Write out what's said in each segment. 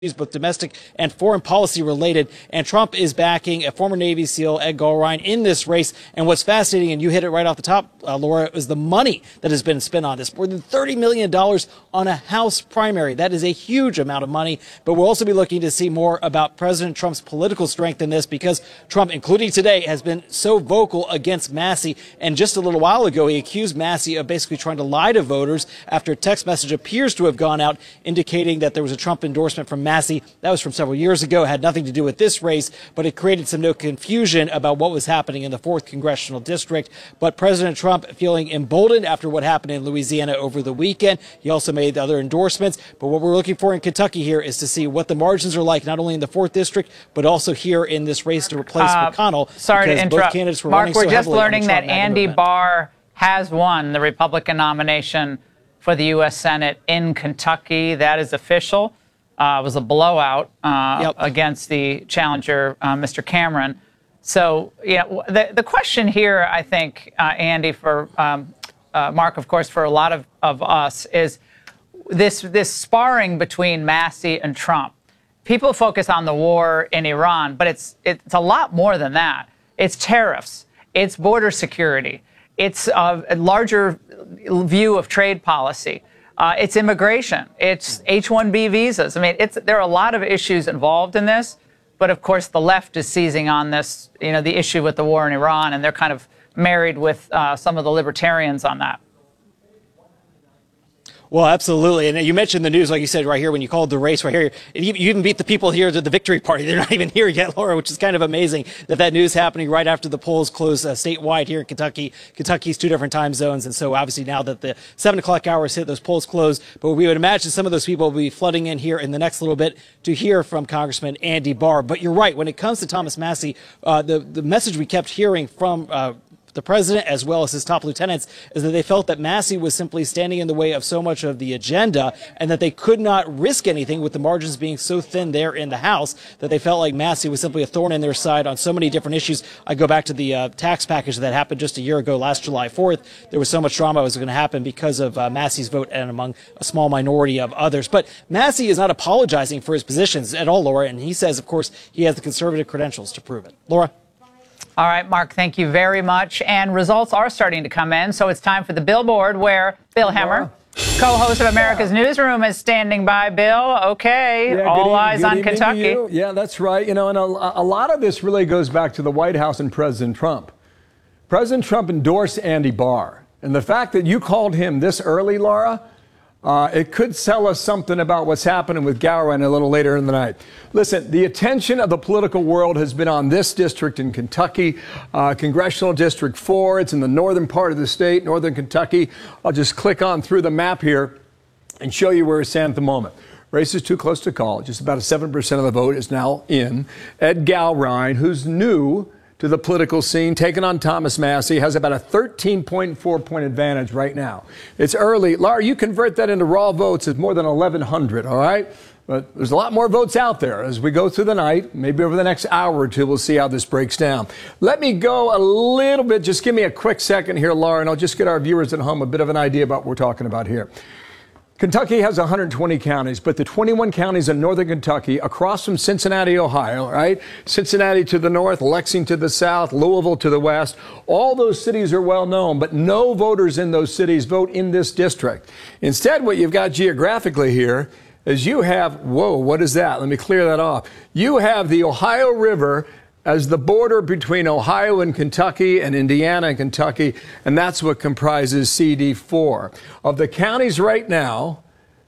both domestic and foreign policy related. And Trump is backing a former Navy SEAL, Ed Gulrine, in this race. And what's fascinating, and you hit it right off the top, Laura, is the money that has been spent on this. More than $30 million on a House primary. That is a huge amount of money. But we'll also be looking to see more about President Trump's political strength in this, because Trump, including today, has been so vocal against Massie. And just a little while ago, he accused Massie of basically trying to lie to voters after a text message appears to have gone out indicating that there was a Trump endorsement from Massie. That was from several years ago. It had nothing to do with this race, but it created some confusion about what was happening in the 4th Congressional District. But President Trump feeling emboldened after what happened in Louisiana over the weekend. He also made other endorsements. But what we're looking for in Kentucky here is to see what the margins are like, not only in the 4th District, but also here in this race to replace McConnell. Sorry to interrupt. Mark, we're just learning that Andy movement. Barr has won the Republican nomination for the U.S. Senate in Kentucky. That is official. It was a blowout against the challenger, Mr. Cameron. So, the question here, I think, Andy, for Mark, of course, for a lot of us, is this sparring between Massie and Trump. People focus on the war in Iran, but it's a lot more than that. It's tariffs. It's border security. It's a larger view of trade policy. It's immigration. It's H-1B visas. I mean, there are a lot of issues involved in this. But, of course, the left is seizing on this, the issue with the war in Iran, and they're kind of married with some of the libertarians on that. Well, absolutely. And you mentioned the news, like you said, right here, when you called the race right here. You even beat the people here to the victory party. They're not even here yet, Laura, which is kind of amazing that news happening right after the polls close statewide here in Kentucky. Kentucky's 2 different time zones. And so obviously now that the 7 o'clock hours hit, those polls close. But we would imagine some of those people will be flooding in here in the next little bit to hear from Congressman Andy Barr. But you're right. When it comes to Thomas Massie, the message we kept hearing from the president, as well as his top lieutenants, is that they felt that Massie was simply standing in the way of so much of the agenda, and that they could not risk anything with the margins being so thin there in the House, that they felt like Massie was simply a thorn in their side on so many different issues. I go back to the tax package that happened just a year ago, last July 4th. There was so much drama that was going to happen because of Massie's vote and among a small minority of others. But Massie is not apologizing for his positions at all, Laura, and he says, of course, he has the conservative credentials to prove it. Laura? All right, Mark, thank you very much. And results are starting to come in, so it's time for the Billboard, where Bill Hemmer, co-host of America's Newsroom, is standing by. Bill, okay, all eyes on Kentucky. Yeah, that's right. And a lot of this really goes back to the White House and President Trump. President Trump endorsed Andy Barr. And the fact that you called him this early, Laura, it could tell us something about what's happening with Gulrine a little later in the night. Listen, the attention of the political world has been on this district in Kentucky, Congressional District 4. It's in the northern part of the state, northern Kentucky. I'll just click on through the map here and show you where it stands at the moment. Race is too close to call. Just about 7% of the vote is now in. Ed Gulrine, who's new to the political scene, taking on Thomas Massie, has about a 13.4-point advantage right now. It's early. Laura, you convert that into raw votes, it's more than 1,100, all right? But there's a lot more votes out there as we go through the night. Maybe over the next hour or two, we'll see how this breaks down. Let me go a little bit. Just give me a quick second here, Laura, and I'll just get our viewers at home a bit of an idea about what we're talking about here. Kentucky has 120 counties, but the 21 counties in northern Kentucky, across from Cincinnati, Ohio, right? Cincinnati to the north, Lexington to the south, Louisville to the west. All those cities are well known, but no voters in those cities vote in this district. Instead, what you've got geographically here is you have, whoa, what is that? Let me clear that off. You have the Ohio River as the border between Ohio and Kentucky and Indiana and Kentucky, and that's what comprises CD4. Of the counties right now,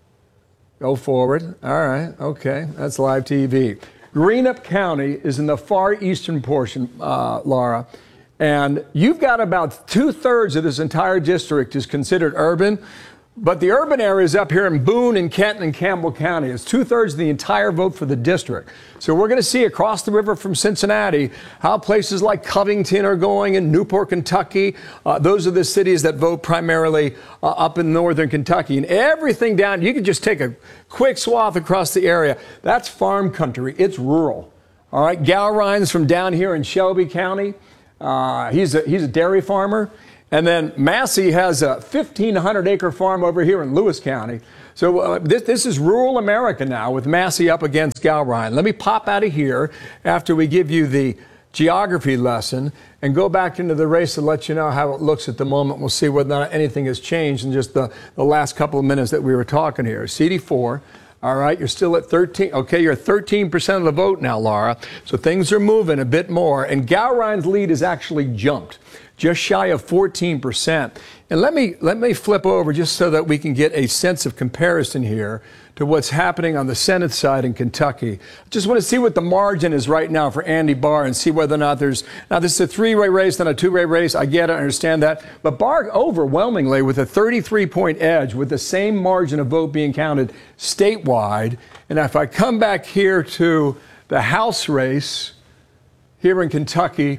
go forward. All right, okay, that's live TV. Greenup County is in the far eastern portion, Laura, and you've got about 2/3 of this entire district is considered urban. But the urban areas up here in Boone and Kenton and Campbell County is 2/3 of the entire vote for the district. So we're going to see across the river from Cincinnati how places like Covington are going and Newport, Kentucky. Those are the cities that vote primarily up in northern Kentucky. And everything down, you can just take a quick swath across the area. That's farm country. It's rural. All right, Gulrine's from down here in Shelby County. He's a dairy farmer. And then Massey has a 1,500-acre farm over here in Lewis County. So this is rural America now with Massey up against Gowrine. Let me pop out of here after we give you the geography lesson and go back into the race to let you know how it looks at the moment. We'll see whether or not anything has changed in just the last couple of minutes that we were talking here. CD4. All right, you're still at 13. Okay, you're at 13% of the vote now, Laura. So things are moving a bit more. And Gowrine's lead has actually jumped, just shy of 14%. And let me flip over just so that we can get a sense of comparison here to what's happening on the Senate side in Kentucky. Just want to see what the margin is right now for Andy Barr and see whether or not there's, now this is a three-way race, not a two-way race. I get it, I understand that. But Barr overwhelmingly with a 33-point edge with the same margin of vote being counted statewide. And if I come back here to the House race here in Kentucky,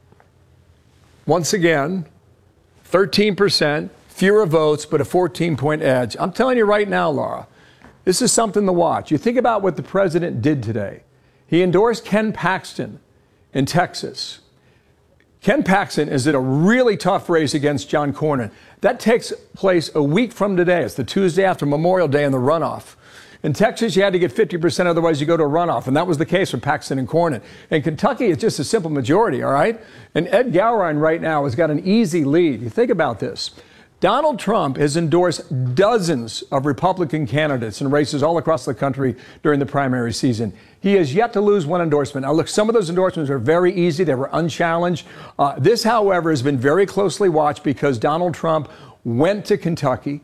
once again, 13%, fewer votes, but a 14-point edge. I'm telling you right now, Laura, this is something to watch. You think about what the president did today. He endorsed Ken Paxton in Texas. Ken Paxton is in a really tough race against John Cornyn. That takes place a week from today. It's the Tuesday after Memorial Day in the runoff. In Texas, you had to get 50%, otherwise you go to a runoff, and that was the case for Paxton and Cornyn. In Kentucky, it's just a simple majority, all right? And Ed Gowrine right now has got an easy lead. You think about this. Donald Trump has endorsed dozens of Republican candidates in races all across the country during the primary season. He has yet to lose one endorsement. Now, look, some of those endorsements are very easy. They were unchallenged. This, however, has been very closely watched because Donald Trump went to Kentucky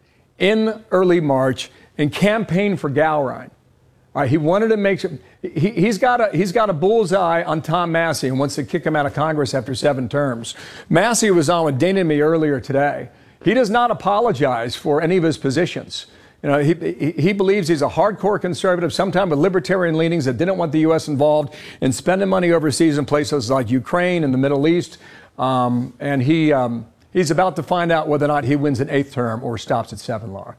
in early March and campaigned for Gowrine. He wanted to make sure he's got a bullseye on Tom Massey and wants to kick him out of Congress after 7 terms. Massey was on with Dana and me earlier today. He does not apologize for any of his positions. You know, he believes he's a hardcore conservative, sometimes with libertarian leanings that didn't want the U.S. involved in spending money overseas in places like Ukraine and the Middle East. And he's about to find out whether or not he wins an 8th term or stops at 7, Laura.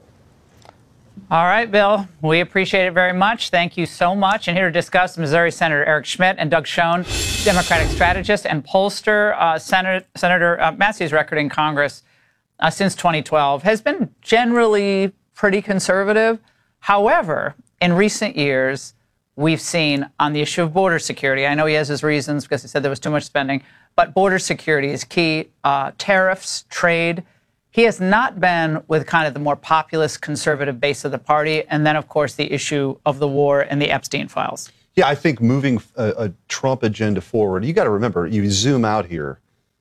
All right, Bill, we appreciate it very much. Thank you so much. And here to discuss, Missouri Senator Eric Schmitt and Doug Schoen, Democratic strategist and pollster. Senator Massey's record in Congress since 2012 has been generally pretty conservative. However, in recent years, we've seen on the issue of border security, I know he has his reasons because he said there was too much spending, but border security is key. Tariffs, trade. He has not been with kind of the more populist conservative base of the party. And then, of course, the issue of the war and the Epstein files. Yeah, I think moving a Trump agenda forward, you got to remember, you zoom out here.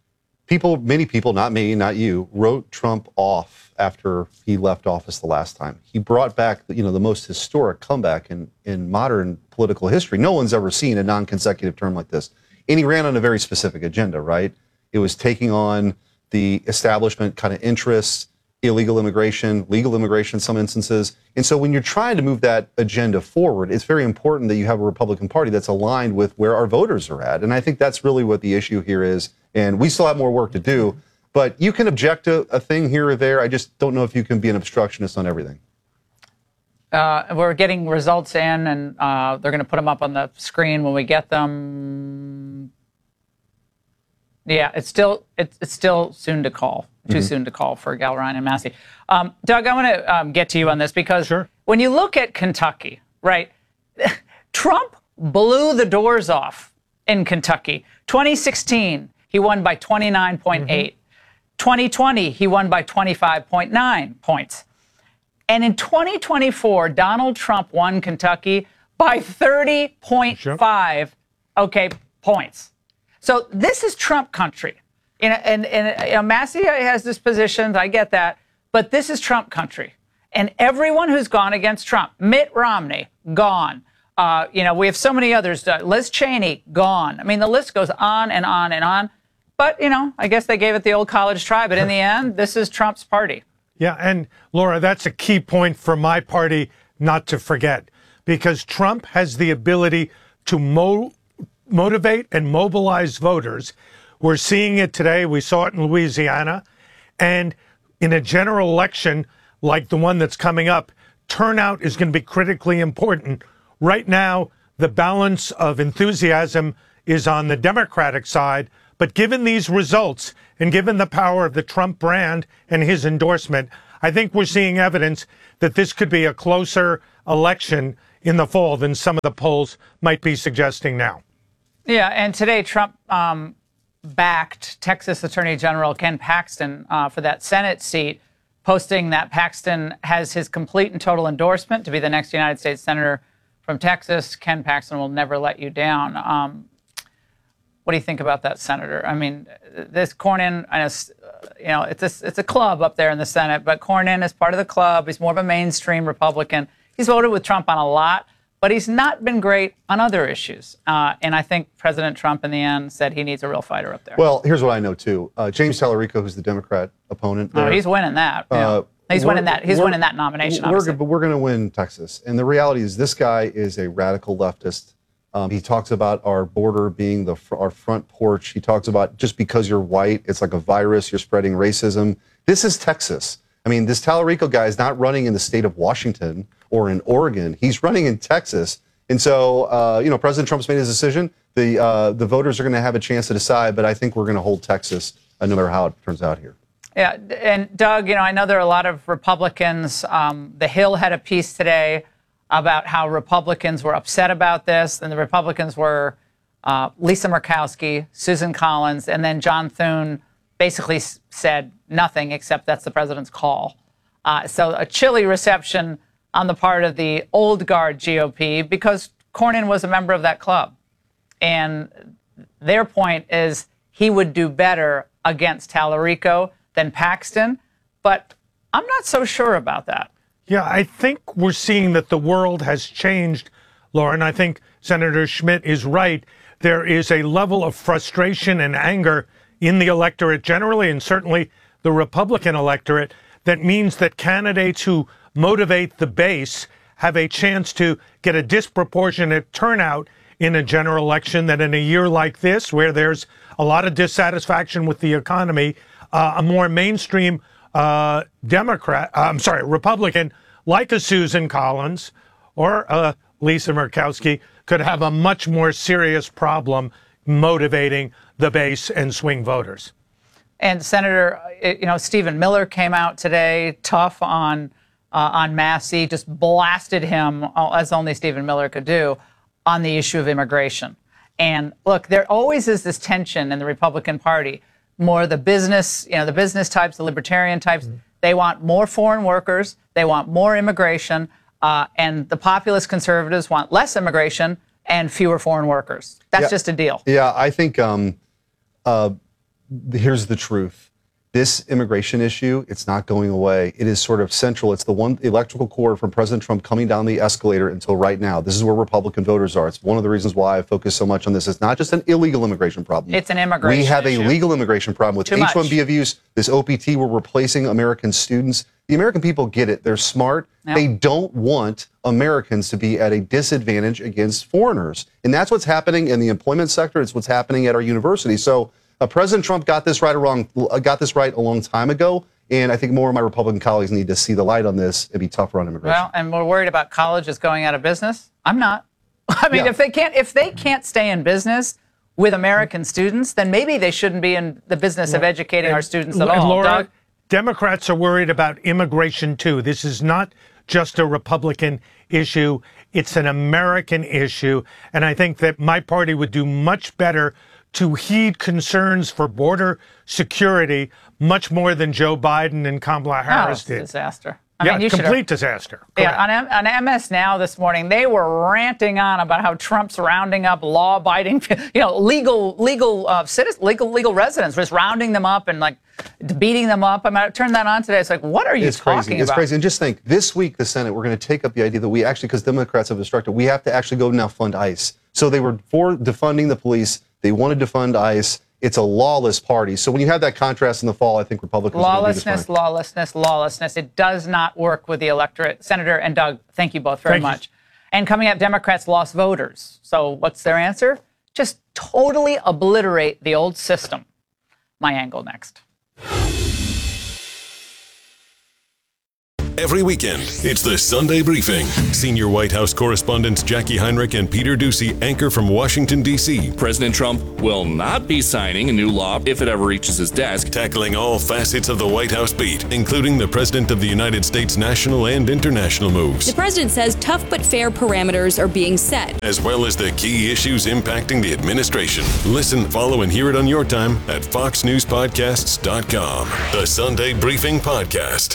Many people, not me, not you, wrote Trump off after he left office the last time. He brought back, the most historic comeback in modern political history. No one's ever seen a non-consecutive term like this. And he ran on a very specific agenda, right? It was taking on the establishment kind of interests, illegal immigration, legal immigration in some instances. And so when you're trying to move that agenda forward, it's very important that you have a Republican Party that's aligned with where our voters are at. And I think that's really what the issue here is. And we still have more work to do. But you can object to a thing here or there. I just don't know if you can be an obstructionist on everything. We're getting results in, and they're going to put them up on the screen when we get them. Yeah, it's still soon to call. Too soon to call for Gowrine and Massey. Doug, I want to get to you on this because when you look at Kentucky, right, Trump blew the doors off in Kentucky. 2016, he won by 29.8. 2020, he won by 25.9 points. And in 2024, Donald Trump won Kentucky by 30.5 points. So this is Trump country. And Massey has this position, I get that, but this is Trump country. And everyone who's gone against Trump, Mitt Romney, gone. We have so many others. Liz Cheney, gone. I mean, the list goes on and on and on. But, I guess they gave it the old college try. But in the end, this is Trump's party. Yeah, and Laura, that's a key point for my party not to forget. Because Trump has the ability to motivate and mobilize voters. We're seeing it today. We saw it in Louisiana. And in a general election like the one that's coming up, turnout is going to be critically important. Right now, the balance of enthusiasm is on the Democratic side, But given these results and given the power of the Trump brand and his endorsement, I think we're seeing evidence that this could be a closer election in the fall than some of the polls might be suggesting now. Yeah, and today Trump backed Texas Attorney General Ken Paxton for that Senate seat, posting that Paxton has his complete and total endorsement to be the next United States Senator from Texas. Ken Paxton will never let you down. What do you think about that, Senator? I mean, this Cornyn, it's a club up there in the Senate, but Cornyn is part of the club. He's more of a mainstream Republican. He's voted with Trump on a lot, but he's not been great on other issues. And I think President Trump, in the end, said he needs a real fighter up there. Well, here's what I know, too. James Tallarico, who's the Democrat opponent there. Oh, he's winning that. He's winning that. He's winning that nomination, obviously. But we're going to win Texas. And the reality is this guy is a radical leftist. He talks about our border being our front porch. He talks about just because you're white, it's like a virus, you're spreading racism. This is Texas. I mean, this Tallarico guy is not running in the state of Washington or in Oregon. He's running in Texas. And so, President Trump's made his decision. The voters are going to have a chance to decide, but I think we're going to hold Texas no matter how it turns out here. Yeah, and Doug, I know there are a lot of Republicans. The Hill had a piece today about how Republicans were upset about this, and the Republicans were Lisa Murkowski, Susan Collins, and then John Thune basically said nothing except that's the president's call. So a chilly reception on the part of the old guard GOP because Cornyn was a member of that club. And their point is he would do better against Tallarico than Paxton, but I'm not so sure about that. Yeah, I think we're seeing that the world has changed, Laura, and I think Senator Schmidt is right. There is a level of frustration and anger in the electorate generally, and certainly the Republican electorate, that means that candidates who motivate the base have a chance to get a disproportionate turnout in a general election, that in a year like this, where there's a lot of dissatisfaction with the economy, a more mainstream Republican like a Susan Collins or a Lisa Murkowski could have a much more serious problem motivating the base and swing voters. And Senator, Stephen Miller came out today, tough on Massey, just blasted him, as only Stephen Miller could do, on the issue of immigration. And look, there always is this tension in the Republican Party. More the business types, the libertarian types, they want more foreign workers, they want more immigration, and the populist conservatives want less immigration and fewer foreign workers. That's just a deal. Yeah, I think here's the truth. This immigration issue, it's not going away. It is sort of central. It's the one electrical cord from President Trump coming down the escalator until right now. This is where Republican voters are. It's one of the reasons why I focus so much on this. It's not just an illegal immigration problem. It's an immigration We have issue. A legal immigration problem with H-1B abuse. This OPT, we're replacing American students. The American people get it. They're smart. Yep. They don't want Americans to be at a disadvantage against foreigners. And that's what's happening in the employment sector. It's what's happening at our university. So President Trump got this right a long time ago, and I think more of my Republican colleagues need to see the light on this and be tougher on immigration. Well, and we're worried about colleges going out of business. I'm not. I mean, if they can't stay in business with American students, then maybe they shouldn't be in the business of educating our students at all. Laura, Doug? Democrats are worried about immigration too. This is not just a Republican issue; it's an American issue, and I think that my party would do much better to heed concerns for border security much more than Joe Biden and Kamala Harris did. Disaster. Complete disaster. Correct. Yeah, on MS Now this morning, they were ranting on about how Trump's rounding up law-abiding, legal residents, just rounding them up and beating them up. I mean, I turned that on today. It's like, what are you talking about? It's crazy. And just think, this week, the Senate, we're going to take up the idea that we actually, because Democrats have obstructed, we have to actually go now fund ICE. So they were for defunding the police. They wanted to fund ICE. It's a lawless party. So when you have that contrast in the fall, I think Republicans lawlessness. It does not work with the electorate. Senator and Doug, thank you both very much. And coming up, Democrats lost voters. So what's their answer? Just totally obliterate the old system. My angle next. every weekend. It's the Sunday Briefing. Senior White House correspondents Jackie Heinrich and Peter Doocy anchor from Washington, D.C. President Trump will not be signing a new law if it ever reaches his desk. Tackling all facets of the White House beat, including the President of the United States' national and international moves. The president says tough but fair parameters are being set, as well as the key issues impacting the administration. Listen, follow, and hear it on your time at FoxNewsPodcasts.com. The Sunday Briefing Podcast.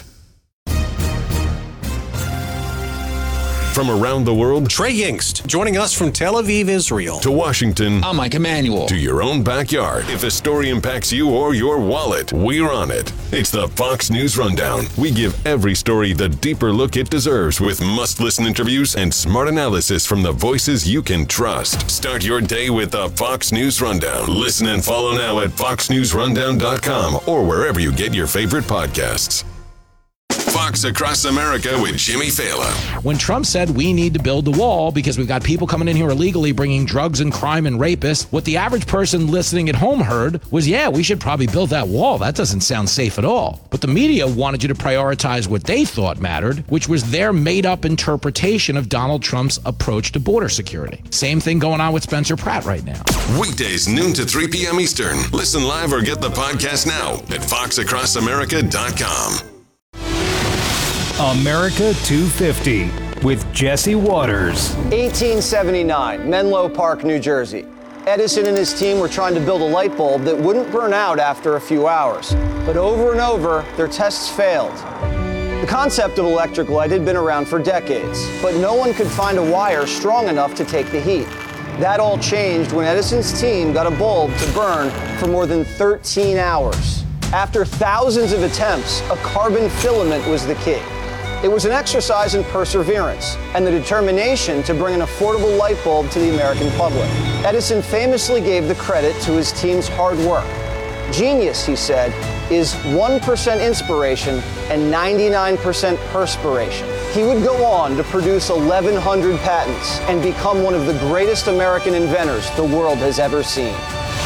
From around the world, Trey Yingst, joining us from Tel Aviv, Israel. To Washington. I'm Mike Emanuel. To your own backyard. If a story impacts you or your wallet, we're on it. It's the Fox News Rundown. We give every story the deeper look it deserves with must-listen interviews and smart analysis from the voices you can trust. Start your day with the Fox News Rundown. Listen and follow now at foxnewsrundown.com or wherever you get your favorite podcasts. Fox Across America with Jimmy Fallon. When Trump said we need to build the wall because we've got people coming in here illegally bringing drugs and crime and rapists, what the average person listening at home heard was, yeah, we should probably build that wall. That doesn't sound safe at all. But the media wanted you to prioritize what they thought mattered, which was their made-up interpretation of Donald Trump's approach to border security. Same thing going on with Spencer Pratt right now. Weekdays, noon to 3 p.m. Eastern. Listen live or get the podcast now at foxacrossamerica.com. America 250 with Jesse Waters. 1879, Menlo Park, New Jersey. Edison and his team were trying to build a light bulb that wouldn't burn out after a few hours. But over and over, their tests failed. The concept of electric light had been around for decades, but no one could find a wire strong enough to take the heat. That all changed when Edison's team got a bulb to burn for more than 13 hours. After thousands of attempts, a carbon filament was the key. It was an exercise in perseverance and the determination to bring an affordable light bulb to the American public. Edison famously gave the credit to his team's hard work. Genius, he said, is 1% inspiration and 99% perspiration. He would go on to produce 1,100 patents and become one of the greatest American inventors the world has ever seen.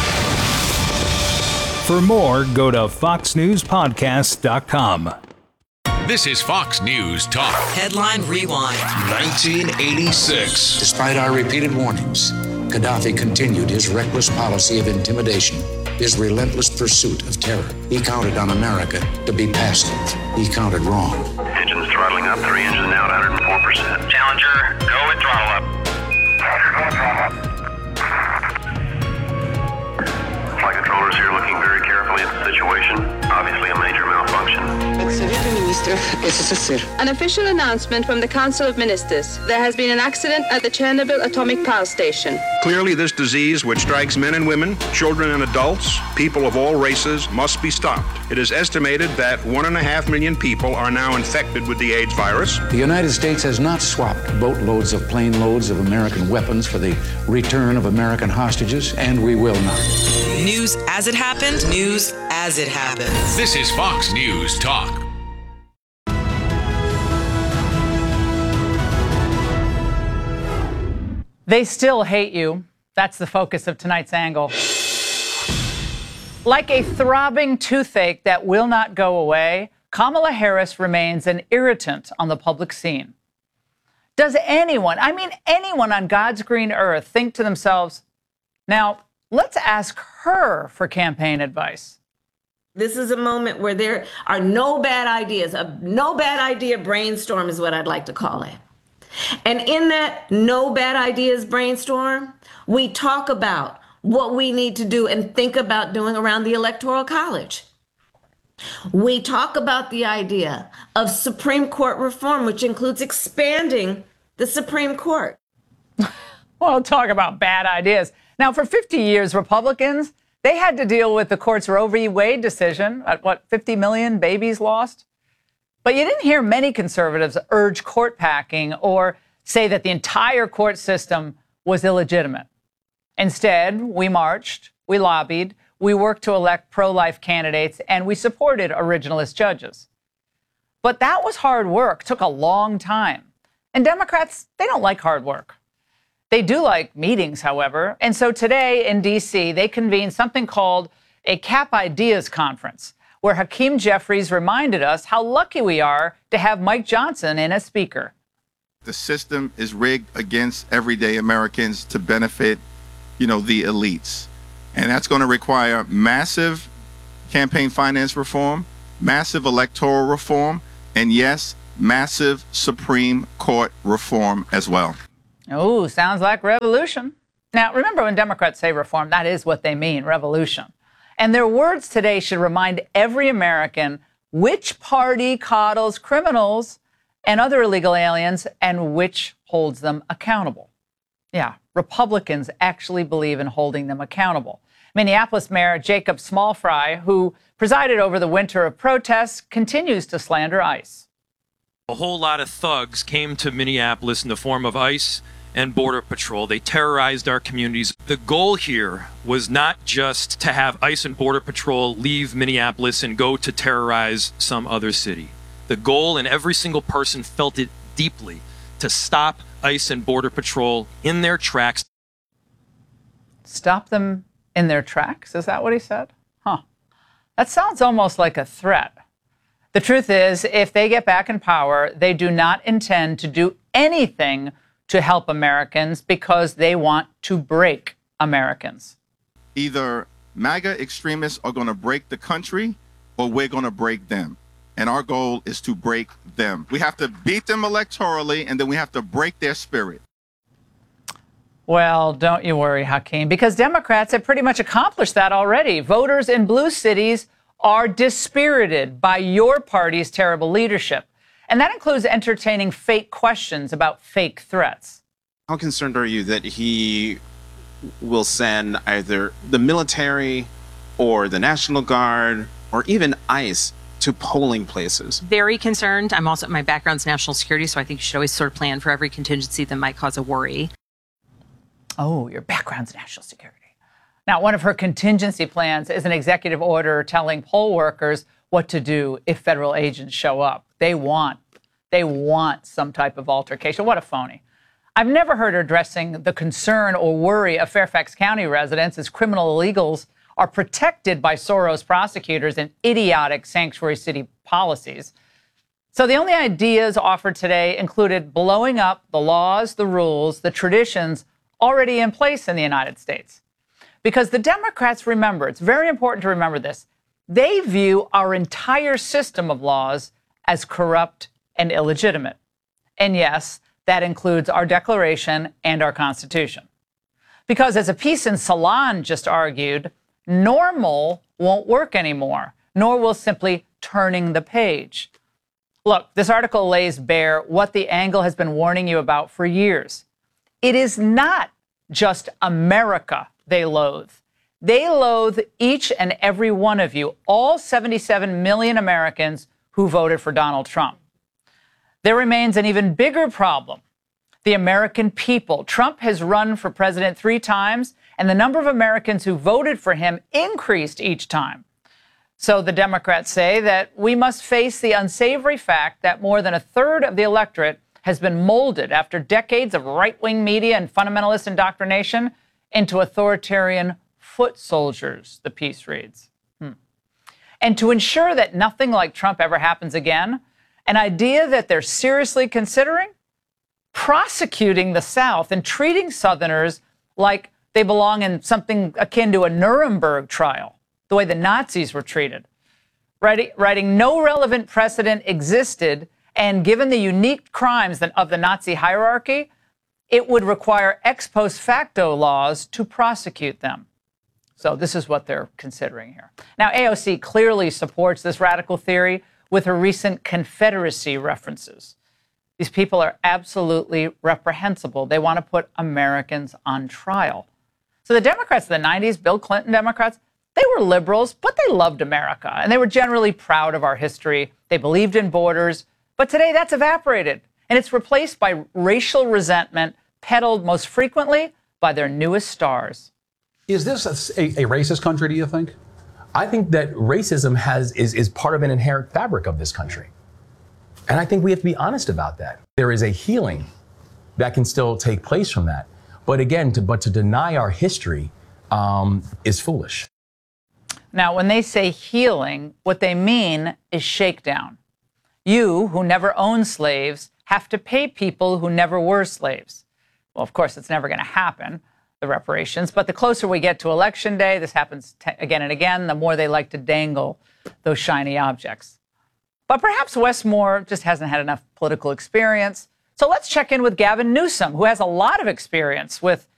For more, go to foxnewspodcast.com. This is Fox News Talk. Headline Rewind. 1986. Despite our repeated warnings, Gaddafi continued his reckless policy of intimidation, his relentless pursuit of terror. He counted on America to be passive. He counted wrong. Engines throttling up, 3 engines now at 104%. Challenger, go with throttle up. Challenger, go with throttle up. Flight controllers here looking very carefully at the situation. Obviously a major malfunction. An official announcement from the Council of Ministers. There has been an accident at the Chernobyl atomic power station. Clearly, this disease, which strikes men and women, children and adults, people of all races, must be stopped. It is estimated that 1.5 million people are now infected with the AIDS virus. The United States has not swapped boatloads of plane loads of American weapons for the return of American hostages, and we will not. News as it happened, news as it happens. This is Fox News Talk. They still hate you. That's the focus of tonight's angle. Like a throbbing toothache that will not go away, Kamala Harris remains an irritant on the public scene. Does anyone on God's green earth think to themselves, now, let's ask her for campaign advice? This is a moment where there are no bad ideas. A no bad idea brainstorm is what I'd like to call it. And in that no bad ideas brainstorm, we talk about what we need to do and think about doing around the Electoral College. We talk about the idea of Supreme Court reform, which includes expanding the Supreme Court. Well, talk about bad ideas. Now, for 50 years, Republicans, they had to deal with the court's Roe v. Wade decision at 50 million babies lost? But you didn't hear many conservatives urge court packing or say that the entire court system was illegitimate. Instead, we marched, we lobbied, we worked to elect pro-life candidates, and we supported originalist judges. But that was hard work, took a long time. And Democrats, they don't like hard work. They do like meetings, however. And so today in D.C., they convened something called a Cap Ideas Conference, where Hakeem Jeffries reminded us how lucky we are to have Mike Johnson in as Speaker. The system is rigged against everyday Americans to benefit, the elites. And that's going to require massive campaign finance reform, massive electoral reform, and yes, massive Supreme Court reform as well. Oh, sounds like revolution. Now, remember when Democrats say reform, that is what they mean, revolution. And their words today should remind every American which party coddles criminals and other illegal aliens and which holds them accountable. Yeah, Republicans actually believe in holding them accountable. Minneapolis Mayor Jacob Smallfry, who presided over the winter of protests, continues to slander ICE. A whole lot of thugs came to Minneapolis in the form of ICE and Border Patrol. They terrorized our communities. The goal here was not just to have ICE and Border Patrol leave Minneapolis and go to terrorize some other city. The goal, and every single person felt it deeply, to stop ICE and Border Patrol in their tracks. Stop them in their tracks? Is that what he said? Huh. That sounds almost like a threat. The truth is, if they get back in power, they do not intend to do anything to help Americans because they want to break Americans. Either MAGA extremists are going to break the country or we're going to break them. And our goal is to break them. We have to beat them electorally, and then we have to break their spirit. Well, don't you worry, Hakeem, because Democrats have pretty much accomplished that already. Voters in blue cities are dispirited by your party's terrible leadership. And that includes entertaining fake questions about fake threats. How concerned are you that he will send either the military or the National Guard or even ICE to polling places? Very concerned. My background's national security, so I think you should always sort of plan for every contingency that might cause a worry. Oh, your background's national security. Now, one of her contingency plans is an executive order telling poll workers what to do if federal agents show up. They want some type of altercation. What a phony. I've never heard her addressing the concern or worry of Fairfax County residents as criminal illegals are protected by Soros prosecutors and idiotic sanctuary city policies. So the only ideas offered today included blowing up the laws, the rules, the traditions already in place in the United States. Because the Democrats, remember, it's very important to remember this, they view our entire system of laws as corrupt and illegitimate. And yes, that includes our Declaration and our Constitution. Because as a piece in Salon just argued, normal won't work anymore, nor will simply turning the page. Look, this article lays bare what the Angle has been warning you about for years. It is not just America they loathe. They loathe each and every one of you, all 77 million Americans who voted for Donald Trump. There remains an even bigger problem. The American people. Trump has run for president 3 times, and the number of Americans who voted for him increased each time. So the Democrats say that we must face the unsavory fact that more than a third of the electorate has been molded after decades of right-wing media and fundamentalist indoctrination into authoritarian foot soldiers, the piece reads. And to ensure that nothing like Trump ever happens again, an idea that they're seriously considering? Prosecuting the South and treating Southerners like they belong in something akin to a Nuremberg trial, the way the Nazis were treated. Writing no relevant precedent existed, and given the unique crimes of the Nazi hierarchy, it would require ex post facto laws to prosecute them. So this is what they're considering here. Now, AOC clearly supports this radical theory with her recent Confederacy references. These people are absolutely reprehensible. They want to put Americans on trial. So the Democrats of the 90s, Bill Clinton Democrats, they were liberals, but they loved America, and they were generally proud of our history. They believed in borders, but today that's evaporated, and it's replaced by racial resentment peddled most frequently by their newest stars. Is this a racist country, do you think? I think that racism is part of an inherent fabric of this country. And I think we have to be honest about that. There is a healing that can still take place from that. But again, to deny our history is foolish. Now, when they say healing, what they mean is shakedown. You, who never owned slaves, have to pay people who never were slaves. Well, of course, it's never going to happen, the reparations, but the closer we get to Election Day, this happens again and again, the more they like to dangle those shiny objects. But perhaps Wes Moore just hasn't had enough political experience. So let's check in with Gavin Newsom, who has a lot of experience with